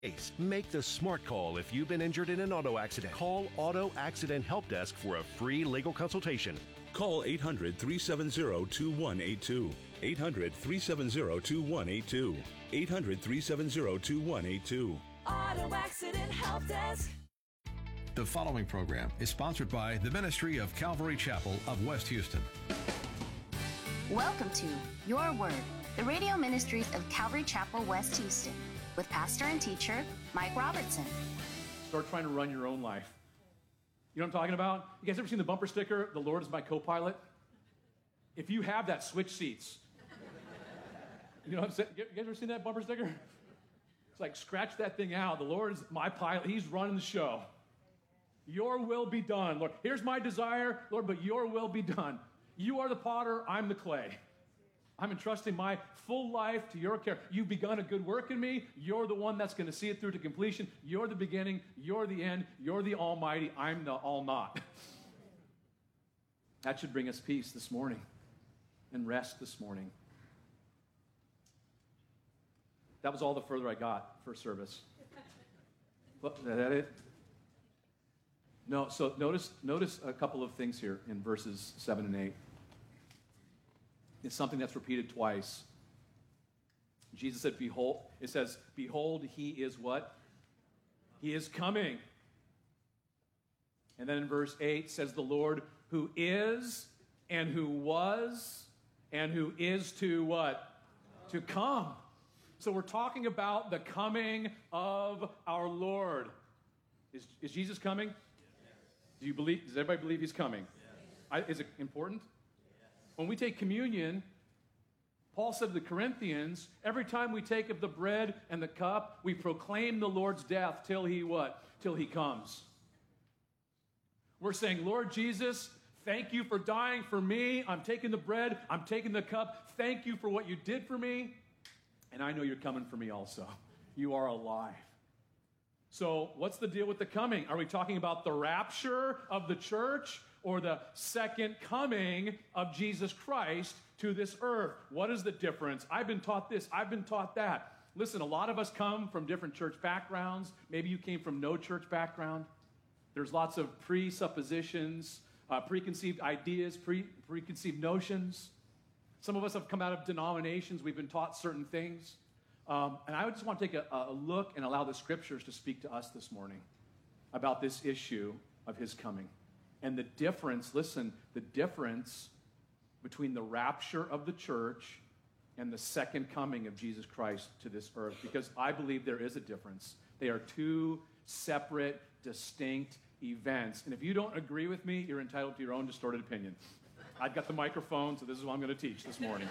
Make the smart call if you've been injured in an auto accident. Call Auto Accident Help Desk for a free legal consultation. Call 800-370-2182. 800-370-2182. 800-370-2182. Auto Accident Help Desk. The following program is sponsored by the Ministry of Calvary Chapel of West Houston. Welcome to Your Word, the radio ministries of Calvary Chapel, West Houston, with pastor and teacher Mike Robertson. Start trying to run your own life. You know what I'm talking about? You guys ever seen the bumper sticker, "The Lord is my co-pilot"? If you have that, switch seats. You know what I'm saying? You guys ever seen that bumper sticker? It's like, scratch that thing out. The Lord is my pilot. He's running the show. Your will be done, Lord. Here's my desire, Lord, but your will be done. You are the potter, I'm the clay. I'm entrusting my full life to your care. You've begun a good work in me. You're the one that's going to see it through to completion. You're the beginning. You're the end. You're the Almighty. I'm the all-not. That should bring us peace this morning and rest this morning. That was all the further I got for service. Is that it? No, so notice a couple of things here in verses 7 and 8. It's something that's repeated twice. Jesus said, behold, it says, behold, he is what? He is coming. And then in verse 8 says, the Lord who is and who was and who is to what? To come. So we're talking about the coming of our Lord. Is Jesus coming? Do you believe? Does everybody believe he's coming? Is it important? When we take communion, Paul said to the Corinthians, every time we take of the bread and the cup, we proclaim the Lord's death till he what? Till he comes. We're saying, Lord Jesus, thank you for dying for me. I'm taking the bread. I'm taking the cup. Thank you for what you did for me. And I know you're coming for me also. You are alive. So what's the deal with the coming? Are we talking about the rapture of the church or the second coming of Jesus Christ to this earth? What is the difference? I've been taught this. I've been taught that. Listen, a lot of us come from different church backgrounds. Maybe you came from no church background. There's lots of presuppositions, preconceived ideas, preconceived notions. Some of us have come out of denominations. We've been taught certain things. And I just want to take a look and allow the scriptures to speak to us this morning about this issue of his coming. And the difference, listen, the difference between the rapture of the church and the second coming of Jesus Christ to this earth. Because I believe there is a difference. They are two separate, distinct events. And if you don't agree with me, you're entitled to your own distorted opinion. I've got the microphone, so this is what I'm going to teach this morning.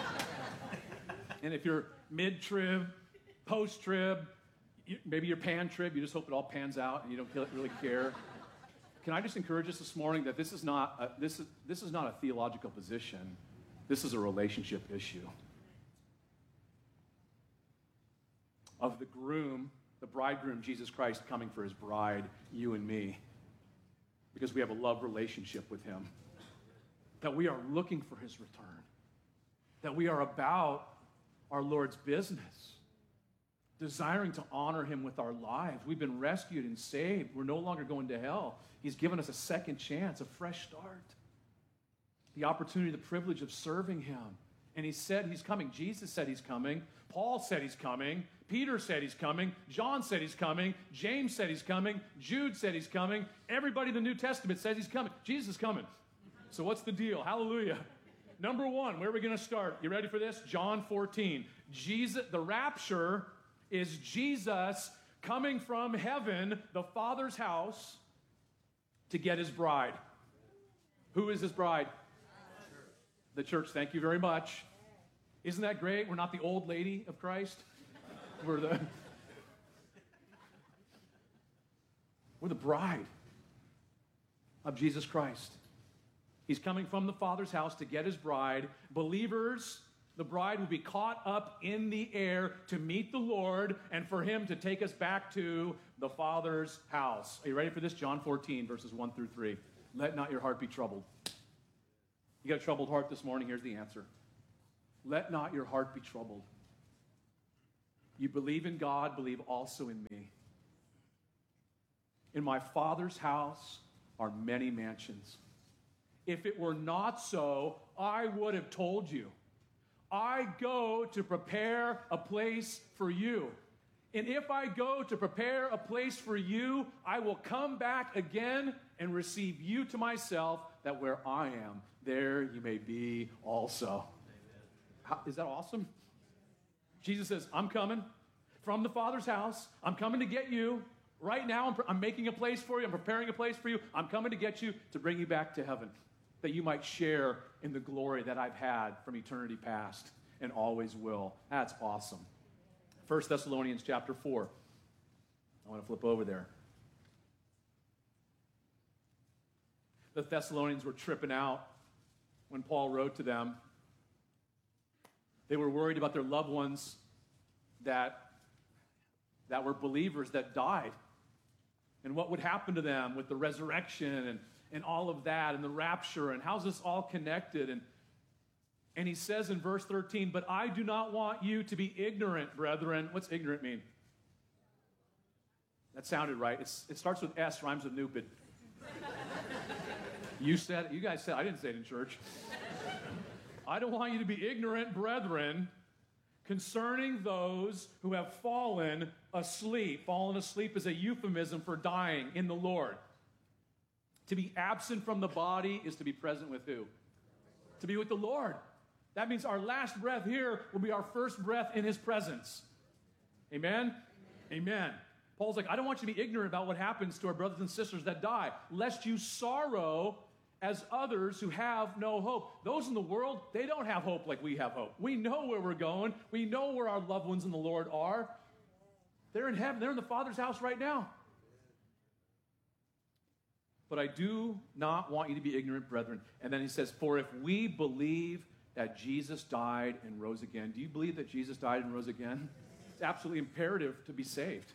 And if you're mid-trib, post-trib, maybe you're pan-trib, you just hope it all pans out and you don't really care. Can I just encourage us this morning that this is not a theological position. This is a relationship issue. Of the groom, the bridegroom, Jesus Christ, coming for his bride, you and me. Because we have a love relationship with him. That we are looking for his return. That we are about our Lord's business, desiring to honor him with our lives. We've been rescued and saved. We're no longer going to hell. He's given us a second chance, a fresh start, the opportunity, the privilege of serving him. And he said he's coming. Jesus said he's coming. Paul said he's coming. Peter said he's coming. John said he's coming. James said he's coming. Jude said he's coming. Everybody in the New Testament says he's coming. Jesus is coming. So what's the deal? Hallelujah. Number one, where are we going to start? You ready for this? John 14. The rapture is Jesus coming from heaven, the Father's house, to get his bride. Who is his bride? The church. Thank you very much. Isn't that great? We're not the old lady of Christ. We're the bride of Jesus Christ. He's coming from the Father's house to get his bride. Believers, the bride will be caught up in the air to meet the Lord and for him to take us back to the Father's house. Are you ready for this? John 14, verses 1 through 3. Let not your heart be troubled. You got a troubled heart this morning? Here's the answer. Let not your heart be troubled. You believe in God, believe also in me. In my Father's house are many mansions. If it were not so, I would have told you. I go to prepare a place for you. And if I go to prepare a place for you, I will come back again and receive you to myself, that where I am, there you may be also. Is that awesome? Jesus says, I'm coming from the Father's house. I'm coming to get you. Right now, I'm making a place for you. I'm preparing a place for you. I'm coming to get you to bring you back to heaven, that you might share in the glory that I've had from eternity past and always will. That's awesome. 1 Thessalonians chapter 4. I want to flip over there. The Thessalonians were tripping out when Paul wrote to them. They were worried about their loved ones that were believers that died, and what would happen to them with the resurrection and all of that, and the rapture, and how's this all connected? And he says in verse 13, but I do not want you to be ignorant, brethren. What's ignorant mean? That sounded right. It starts with S, rhymes with Nupid. You said it. You guys said it. I didn't say it in church. I don't want you to be ignorant, brethren, concerning those who have fallen asleep. Fallen asleep is a euphemism for dying in the Lord. To be absent from the body is to be present with who? To be with the Lord. That means our last breath here will be our first breath in his presence. Amen? Amen. Paul's like, I don't want you to be ignorant about what happens to our brothers and sisters that die, lest you sorrow as others who have no hope. Those in the world, they don't have hope like we have hope. We know where we're going. We know where our loved ones in the Lord are. They're in heaven. They're in the Father's house right now. But I do not want you to be ignorant, brethren. And then he says, for if we believe that Jesus died and rose again. Do you believe that Jesus died and rose again? It's absolutely imperative to be saved.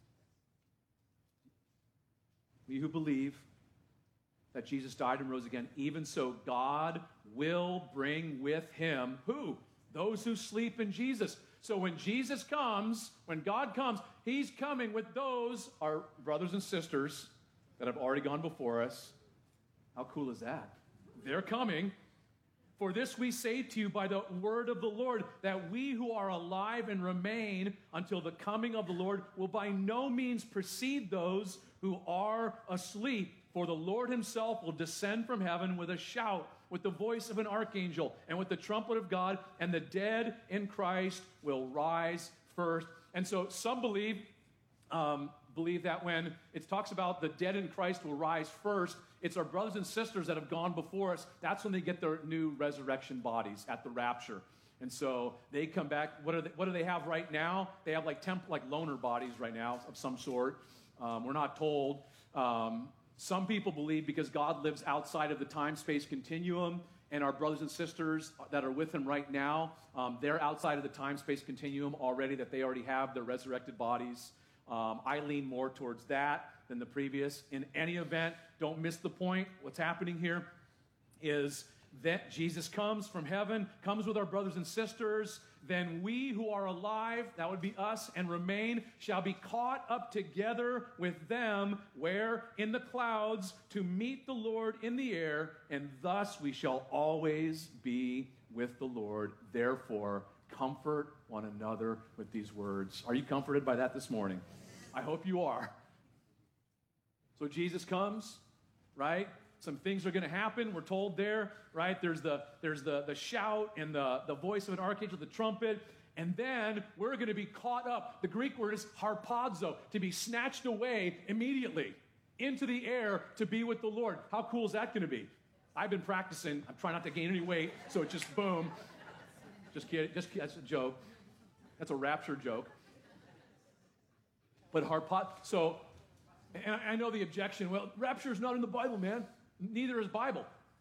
We who believe that Jesus died and rose again, even so God will bring with him, who? Those who sleep in Jesus. So when Jesus comes, when God comes, he's coming with those, our brothers and sisters that have already gone before us. How cool is that? They're coming. For this we say to you by the word of the Lord, that we who are alive and remain until the coming of the Lord will by no means precede those who are asleep. For the Lord himself will descend from heaven with a shout, with the voice of an archangel, and with the trumpet of God, and the dead in Christ will rise first. And so some believe that when it talks about the dead in Christ will rise first, it's our brothers and sisters that have gone before us. That's when they get their new resurrection bodies at the rapture. And so they come back. What do they have right now? They have like loner bodies right now of some sort. We're not told. Some people believe because God lives outside of the time-space continuum, and our brothers and sisters that are with him right now, they're outside of the time-space continuum already, that they already have their resurrected bodies. I lean more towards that than the previous. In any event, don't miss the point. What's happening here is that Jesus comes from heaven, comes with our brothers and sisters. Then we who are alive, that would be us, and remain, shall be caught up together with them, where? In the clouds, to meet the Lord in the air, and thus we shall always be with the Lord. Therefore, comfort one another with these words. Are you comforted by that this morning? I hope you are. So Jesus comes, right? Some things are going to happen. We're told there, right? There's the shout and the voice of an archangel, the trumpet. And then we're going to be caught up. The Greek word is harpazo, to be snatched away immediately into the air to be with the Lord. How cool is that going to be? I've been practicing. I'm trying not to gain any weight, so it's just boom. Just kidding. That's a joke. That's a rapture joke. But so, and I know the objection, well, rapture is not in the Bible, man. Neither is Bible.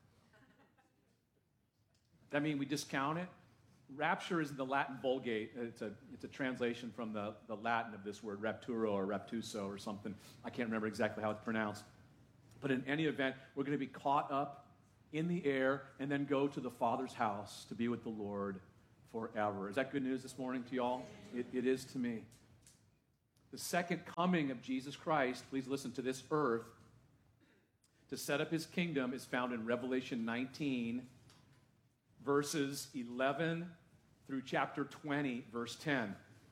That mean we discount it? Rapture is in the Latin Vulgate. It's a translation from the Latin of this word, rapturo or raptuso or something. I can't remember exactly how it's pronounced. But in any event, we're going to be caught up in the air and then go to the Father's house to be with the Lord forever. Is that good news this morning to y'all? It is to me. The second coming of Jesus Christ, please listen, to this earth to set up his kingdom is found in Revelation 19, verses 11 through chapter 20, verse 10.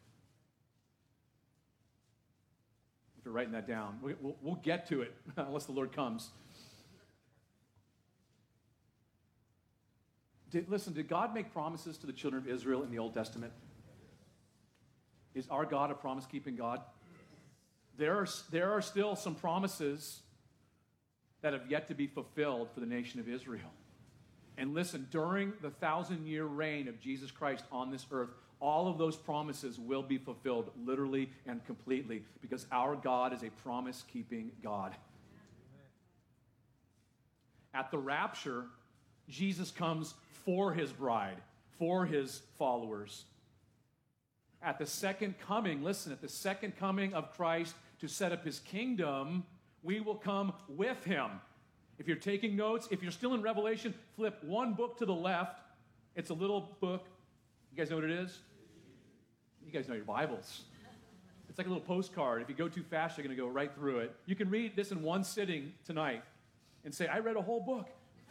If you're writing that down, we'll get to it unless the Lord comes. Did God make promises to the children of Israel in the Old Testament? Is our God a promise-keeping God? There are still some promises that have yet to be fulfilled for the nation of Israel. And listen, during the 1,000-year reign of Jesus Christ on this earth, all of those promises will be fulfilled literally and completely because our God is a promise-keeping God. At the rapture, Jesus comes for his bride, for his followers. At the second coming, listen, at the second coming of Christ to set up his kingdom, we will come with him. If you're taking notes, if you're still in Revelation, flip one book to the left. It's a little book. You guys know what it is? You guys know your Bibles. It's like a little postcard. If you go too fast, you're going to go right through it. You can read this in one sitting tonight and say, I read a whole book.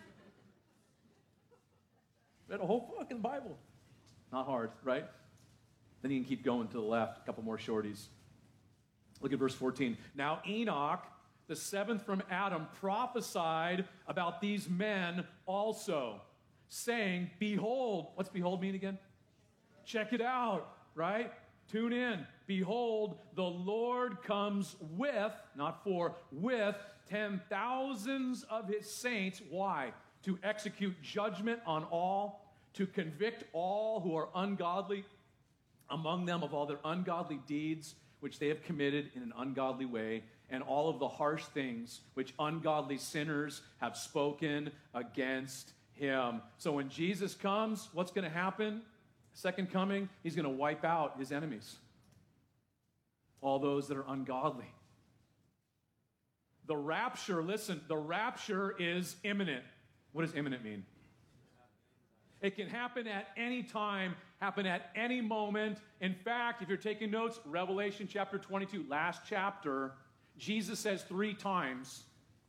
Read a whole fucking Bible. Not hard, right? Then you can keep going to the left, a couple more shorties. Look at verse 14. Now Enoch, the seventh from Adam, prophesied about these men also, saying, behold, what's behold mean again? Check it out, right? Tune in. Behold, the Lord comes with, not for, with 10,000s of his saints. Why? To execute judgment on all, to convict all who are ungodly among them of all their ungodly deeds which they have committed in an ungodly way, and all of the harsh things which ungodly sinners have spoken against him. So when Jesus comes, what's going to happen? Second coming, he's going to wipe out his enemies, all those that are ungodly. The rapture, listen, the rapture is imminent. What does imminent mean? It can happen at any time, happen at any moment. In fact, if you're taking notes, Revelation chapter 22, last chapter, Jesus says 3 times.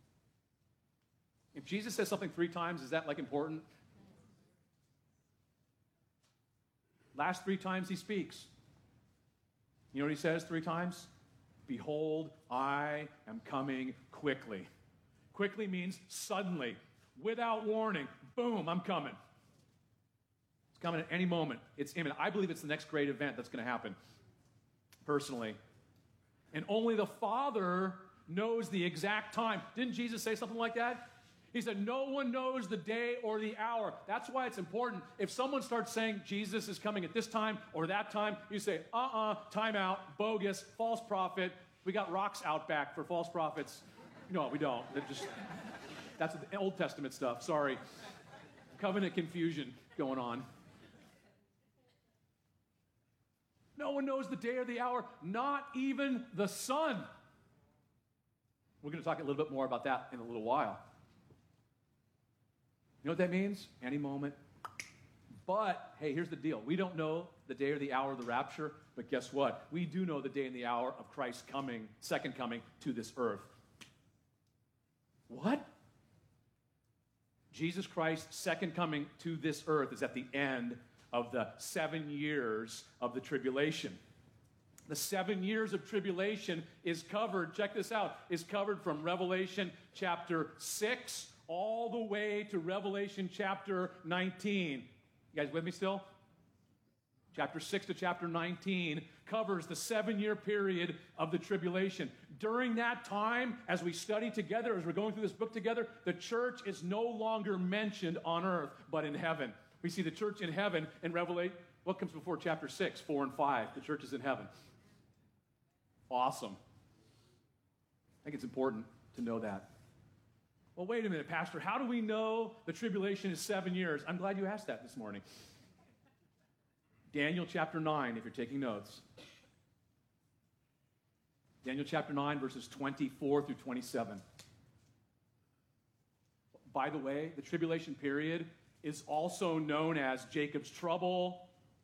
If Jesus says something 3 times, is that like important? Last 3 times he speaks. You know what he says 3 times? Behold, I am coming quickly. Quickly means suddenly, without warning. Boom, I'm coming. It's coming at any moment. It's imminent. I believe it's the next great event that's going to happen, personally. And only the Father knows the exact time. Didn't Jesus say something like that? He said, no one knows the day or the hour. That's why it's important. If someone starts saying Jesus is coming at this time or that time, you say, time out, bogus, false prophet. We got rocks out back for false prophets. No, we don't. That's the Old Testament stuff. Sorry. Covenant confusion going on. No one knows the day or the hour, not even the Son. We're going to talk a little bit more about that in a little while. You know what that means? Any moment. But, hey, here's the deal. We don't know the day or the hour of the rapture, but guess what? We do know the day and the hour of Christ's coming, second coming to this earth. What? Jesus Christ's second coming to this earth is at the end of the 7 years of the tribulation. The 7 years of tribulation is covered, check this out, is covered from Revelation chapter 6 all the way to Revelation chapter 19. You guys with me still? Chapter 6 to chapter 19 covers the 7-year period of the tribulation. During that time, as we study together, as we're going through this book together, the church is no longer mentioned on earth, but in heaven. We see the church in heaven in Revelation. What comes before chapter 6, 4, and 5? The church is in heaven. Awesome. I think it's important to know that. Well, wait a minute, Pastor. How do we know the tribulation is 7 years? I'm glad you asked that this morning. Daniel chapter 9, if you're taking notes. Daniel chapter 9, verses 24 through 27. By the way, the tribulation period is also known as Jacob's trouble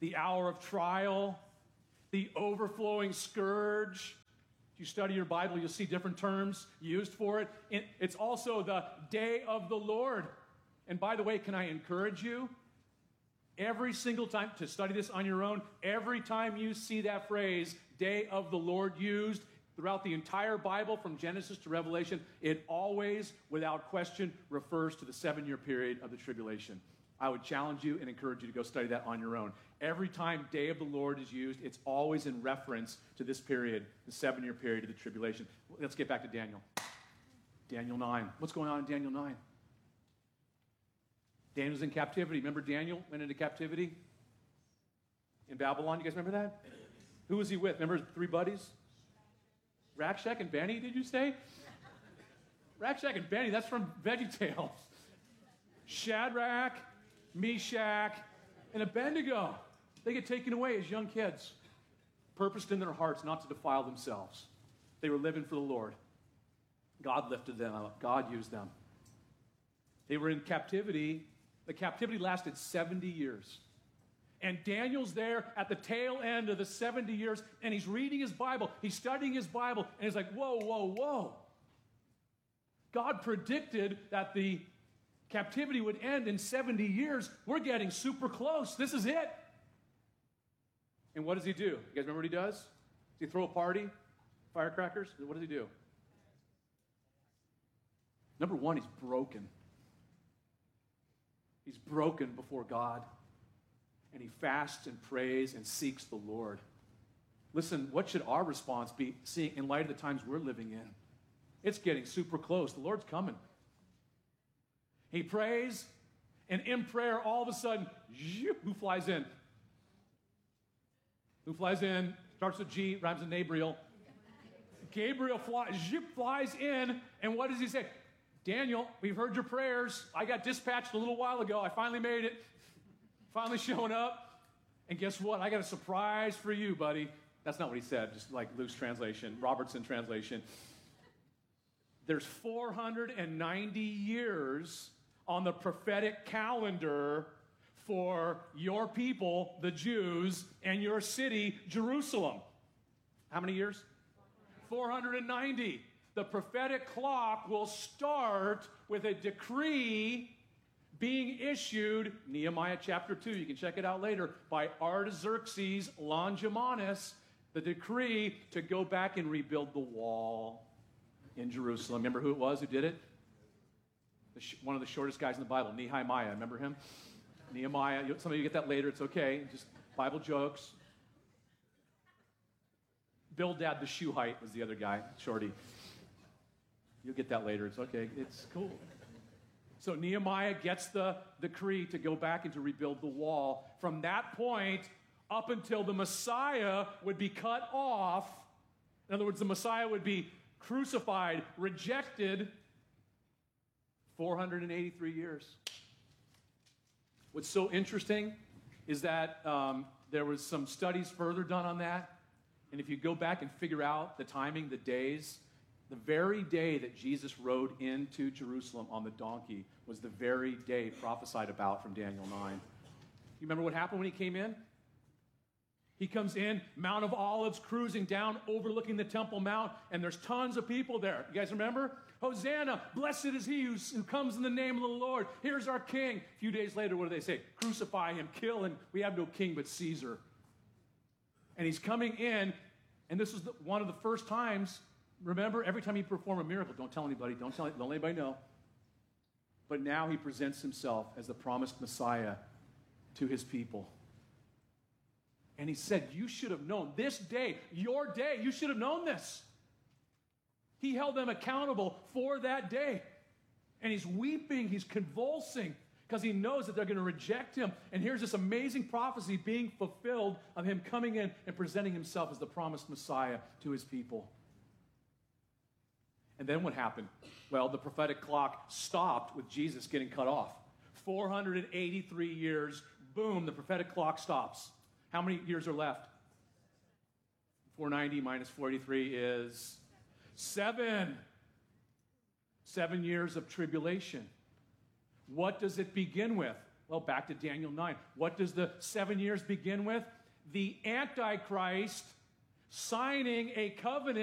the hour of trial, the overflowing scourge. If you study your Bible, you'll see different terms used for it. It's also the day of the Lord. And by the way, can I encourage you? Every single time, to study this on your own, every time you see that phrase, day of the Lord, used throughout the entire Bible from Genesis to Revelation, it always, without question, refers to the 7-year period of the tribulation. I would challenge you and encourage you to go study that on your own. Every time day of the Lord is used, it's always in reference to this period, the 7-year period of the tribulation. Let's get back to Daniel. Daniel 9. What's going on in Daniel 9? Daniel's in captivity. Remember Daniel went into captivity in Babylon? You guys remember that? Who was he with? Remember his 3 buddies? Rakshak and Benny, did you say? Rakshak and Benny, that's from VeggieTales. Shadrach, Meshach, and Abednego. They get taken away as young kids, purposed in their hearts not to defile themselves. They were living for the Lord. God lifted them up. God used them. They were in captivity. The captivity lasted 70 years. And Daniel's there at the tail end of the 70 years, and he's reading his Bible. He's studying his Bible, and he's like, whoa, whoa, whoa. God predicted that the captivity would end in 70 years. We're getting super close. This is it. And what does he do? You guys remember what he does? Does he throw a party? Firecrackers? What does he do? Number one, he's broken. He's broken before God. And he fasts and prays and seeks the Lord. Listen, what should our response be, seeing in light of the times we're living in? It's getting super close. The Lord's coming. He prays, and in prayer, all of a sudden, who flies in? Who flies in? Starts with G, rhymes with Gabriel. Gabriel flies in, and what does he say? Daniel, we've heard your prayers. I got dispatched a little while ago. I finally made it. Finally showing up. And guess what? I got a surprise for you, buddy. That's not what he said, just like loose translation, Robertson translation. There's 490 years on the prophetic calendar for your people, the Jews, and your city, Jerusalem. How many years? 490. The prophetic clock will start with a decree being issued, Nehemiah chapter 2, you can check it out later, by Artaxerxes Longimanus, the decree to go back and rebuild the wall in Jerusalem. Remember who it was who did it? One of the shortest guys in the Bible, Nehemiah. Remember him? Nehemiah. Some of you get that later. It's okay. Just Bible jokes. Bildad the Shuhite was the other guy, shorty. You'll get that later. It's okay. It's cool. So Nehemiah gets the decree to go back and to rebuild the wall. From that point up until the Messiah would be cut off, in other words, the Messiah would be crucified, rejected, 483 years. What's so interesting is that there was some studies further done on that. And if you go back and figure out the timing, the days, the very day that Jesus rode into Jerusalem on the donkey was the very day prophesied about from Daniel 9. You remember what happened when he came in? He comes in, Mount of Olives, cruising down, overlooking the Temple Mount, and there's tons of people there. You guys remember? Hosanna, blessed is he who comes in the name of the Lord. Here's our king. A few days later, what do they say? Crucify him, kill him. We have no king but Caesar. And he's coming in, and this is one of the first times. Remember, every time he performed a miracle, don't tell anybody, don't let anybody know. But now he presents himself as the promised Messiah to his people. And he said, you should have known this day, your day, you should have known this. He held them accountable for that day. And he's weeping, he's convulsing, because he knows that they're going to reject him. And here's this amazing prophecy being fulfilled of him coming in and presenting himself as the promised Messiah to his people. And then what happened? Well, the prophetic clock stopped with Jesus getting cut off. 483 years, boom, the prophetic clock stops. How many years are left? 490 minus 43 is 7. 7 years of tribulation. What does it begin with? Well, back to Daniel 9. What does the 7 years begin with? The Antichrist signing a covenant